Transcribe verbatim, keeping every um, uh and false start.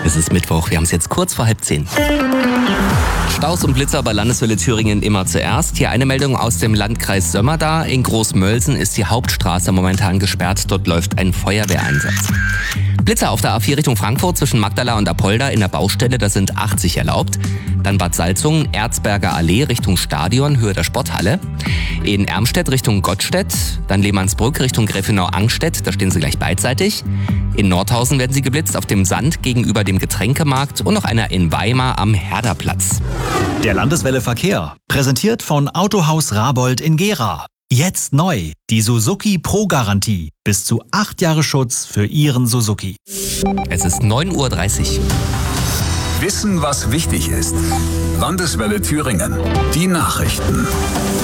Es ist Mittwoch, wir haben es jetzt kurz vor halb zehn. Staus und Blitzer bei Landeswelle Thüringen immer zuerst. Hier eine Meldung aus dem Landkreis Sömmerda. In Großmölsen ist die Hauptstraße momentan gesperrt. Dort läuft ein Feuerwehreinsatz. Blitzer auf der A vier Richtung Frankfurt zwischen Magdala und Apolda in der Baustelle, da sind achtzig erlaubt. Dann Bad Salzungen, Erzberger Allee Richtung Stadion, Höhe der Sporthalle. In Ermstedt Richtung Gottstedt, dann Lehmannsbrück Richtung Grefenau-Angstedt, da stehen sie gleich beidseitig. In Nordhausen werden sie geblitzt auf dem Sand gegenüber dem Getränkemarkt und noch einer in Weimar am Herderplatz. Der Landeswelle Verkehr, präsentiert von Autohaus Rabold in Gera. Jetzt neu, die Suzuki Pro-Garantie. Bis zu acht Jahre Schutz für Ihren Suzuki. Es ist neun Uhr dreißig. Wissen, was wichtig ist. Landeswelle Thüringen. Die Nachrichten.